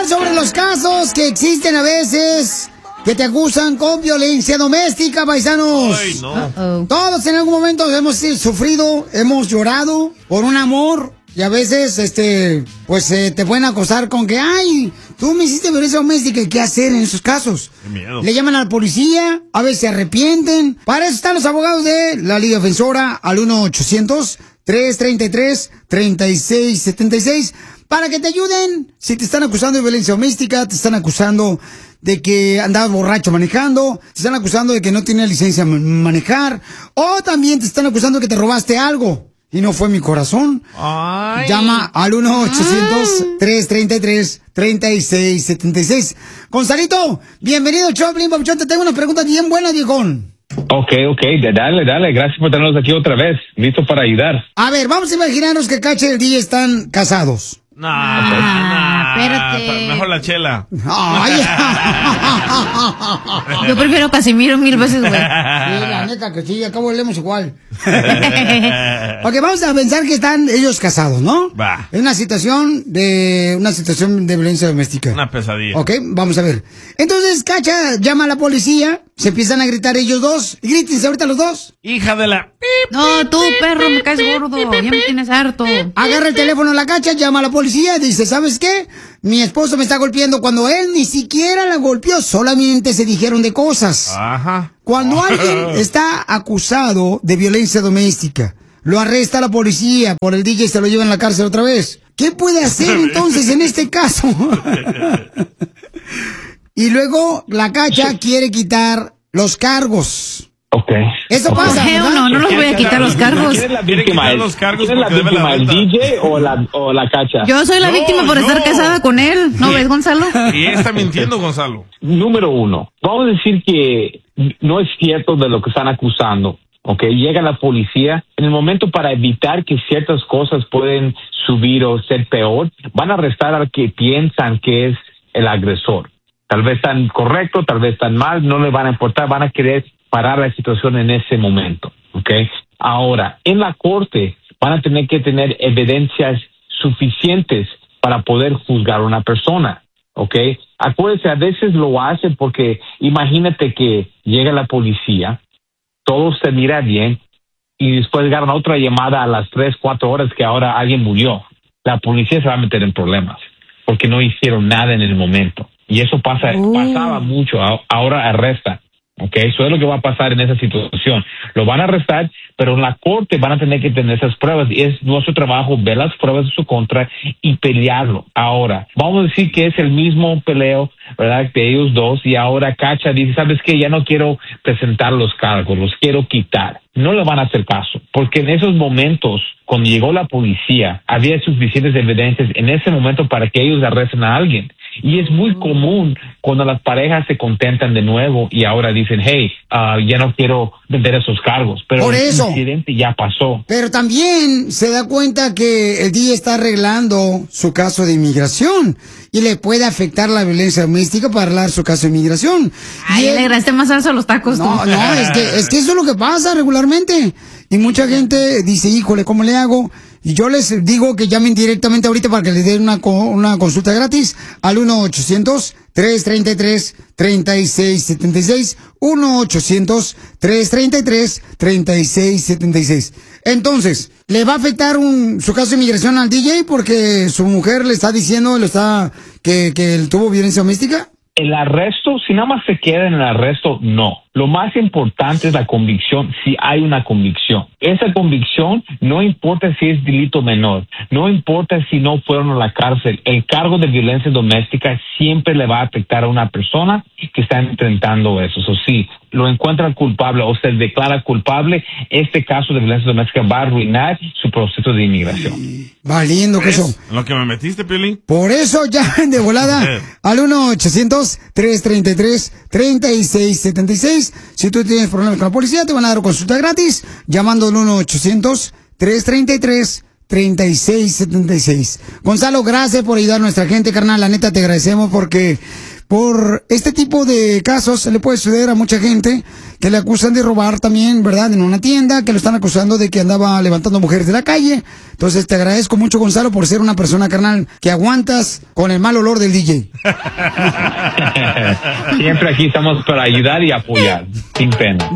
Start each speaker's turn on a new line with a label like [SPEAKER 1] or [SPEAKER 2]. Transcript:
[SPEAKER 1] sobre los casos que existen a veces que te acusan con violencia doméstica, paisanos.
[SPEAKER 2] Ay, no.
[SPEAKER 1] Todos en algún momento hemos sufrido, hemos llorado por un amor y a veces, pues te pueden acosar con que, ay, tú me hiciste violencia doméstica. ¿Y qué hacer en esos casos?
[SPEAKER 2] Qué miedo.
[SPEAKER 1] Le llaman a la policía, a veces se arrepienten. Para eso están los abogados de la Liga Defensora al 1-800-333-3676 para que te ayuden. Si te están acusando de violencia doméstica, te están acusando de que andabas borracho manejando, te están acusando de que no tienes licencia de manejar, o también te están acusando de que te robaste algo. Y no fue mi corazón.
[SPEAKER 2] Ay.
[SPEAKER 1] Llama al 1-800-333-3676. Gonzalito, bienvenido, Choplin, Papuchón. Te tengo unas preguntas bien buenas, viejón.
[SPEAKER 3] Ok, dale. Gracias por tenernos aquí otra vez. Listo para ayudar.
[SPEAKER 1] A ver, vamos a imaginarnos que Cacha y el DJ están casados.
[SPEAKER 4] Espérate.
[SPEAKER 2] Mejor la chela.
[SPEAKER 1] Ay.
[SPEAKER 4] Yo prefiero Casimiro 1000 veces, güey.
[SPEAKER 1] Sí, la neta que sí, acabo leemos igual. Ok, vamos a pensar que están ellos casados, ¿no?
[SPEAKER 2] Va.
[SPEAKER 1] Es una situación de violencia doméstica.
[SPEAKER 2] Una pesadilla.
[SPEAKER 1] Ok, vamos a ver. Entonces, Cacha llama a la policía, se empiezan a gritar ellos dos. Grítense ahorita los dos.
[SPEAKER 2] Hija de la...
[SPEAKER 4] No, tú, perro, me caes gordo. Ya me tienes harto.
[SPEAKER 1] Agarra el teléfono a la Cacha, llama a la policía y dice, ¿sabes qué? Mi esposo me está golpeando cuando él ni siquiera la golpeó, solamente se dijeron de cosas.
[SPEAKER 2] Ajá.
[SPEAKER 1] Cuando alguien está acusado de violencia doméstica, lo arresta la policía, por el DJ se lo llevan a la cárcel otra vez. ¿Qué puede hacer entonces en este caso? Y luego la Cacha quiere quitar los cargos.
[SPEAKER 3] Ok.
[SPEAKER 1] Eso pasa, ¿verdad?
[SPEAKER 4] No los voy a quitar los cargos.
[SPEAKER 3] ¿Quién es la
[SPEAKER 2] Quiere
[SPEAKER 3] víctima?
[SPEAKER 2] quitar los cargos
[SPEAKER 3] ¿Quién es la
[SPEAKER 2] porque debe
[SPEAKER 3] víctima?
[SPEAKER 2] la
[SPEAKER 3] ¿El
[SPEAKER 2] renta.
[SPEAKER 3] DJ o la Cacha?
[SPEAKER 4] Yo soy la víctima por estar casada con él. ¿No ves, Gonzalo?
[SPEAKER 2] Y él está mintiendo, Gonzalo.
[SPEAKER 3] Número uno, vamos a decir que no es cierto de lo que están acusando. Ok, llega la policía. En el momento para evitar que ciertas cosas pueden subir o ser peor, van a arrestar al que piensan que es el agresor. Tal vez tan correcto, tal vez tan mal, no le van a importar, van a querer parar la situación en ese momento, ¿ok? Ahora, en la corte van a tener que tener evidencias suficientes para poder juzgar a una persona, ¿ok? Acuérdense, a veces lo hacen porque imagínate que llega la policía, todo se mira bien y después agarran otra llamada a las 3, 4 horas que ahora alguien murió. La policía se va a meter en problemas porque no hicieron nada en el momento. Y eso pasaba mucho, ahora arresta. Ok, eso es lo que va a pasar en esa situación. Lo van a arrestar, pero en la corte van a tener que tener esas pruebas y es nuestro trabajo ver las pruebas de su contra y pelearlo. Ahora, vamos a decir que es el mismo peleo, ¿verdad?, de ellos dos y ahora Cacha dice, ¿sabes qué? Ya no quiero presentar los cargos, los quiero quitar. No le van a hacer caso, porque en esos momentos, cuando llegó la policía, había suficientes evidencias en ese momento para que ellos arresten a alguien. Y es muy común cuando las parejas se contentan de nuevo y ahora dicen, hey, ya no quiero vender esos cargos. Pero
[SPEAKER 1] Por
[SPEAKER 3] el
[SPEAKER 1] eso.
[SPEAKER 3] incidente ya pasó.
[SPEAKER 1] Pero también se da cuenta que el DJ está arreglando su caso de inmigración y le puede afectar la violencia doméstica para arreglar su caso de inmigración.
[SPEAKER 4] Ay,
[SPEAKER 1] Y él-
[SPEAKER 4] le agregaste más salsa a los tacos, tú.
[SPEAKER 1] No, es que eso es lo que pasa regularmente. Y mucha gente dice, híjole, ¿cómo le hago? Y yo les digo que llamen directamente ahorita para que les den una consulta gratis al 1-800-333-3676. 1-800-333-3676. Entonces, ¿le va a afectar su caso de inmigración al DJ porque su mujer le está diciendo que él tuvo violencia doméstica?
[SPEAKER 3] El arresto, si nada más se queda en el arresto, no. Lo más importante es la convicción, si hay una convicción. Esa convicción no importa si es delito menor, no importa si no fueron a la cárcel. El cargo de violencia doméstica siempre le va a afectar a una persona que está enfrentando eso. O si lo encuentran culpable o se declara culpable, este caso de violencia doméstica va a arruinar su proceso de inmigración.
[SPEAKER 1] Valiendo que eso.
[SPEAKER 2] ¿En lo que me metiste, Piolín?
[SPEAKER 1] Por eso llamen de volada al 1-800-333-3676. Si tú tienes problemas con la policía, te van a dar consulta gratis llamando al 1-800-333-3676. Gonzalo, gracias por ayudar a nuestra gente, carnal. La neta, te agradecemos porque por este tipo de casos le puede suceder a mucha gente que le acusan de robar también, ¿verdad? En una tienda, que lo están acusando de que andaba levantando mujeres de la calle. Entonces te agradezco mucho, Gonzalo, por ser una persona, carnal, que aguantas con el mal olor del DJ.
[SPEAKER 3] Siempre aquí estamos para ayudar y apoyar, sin pena.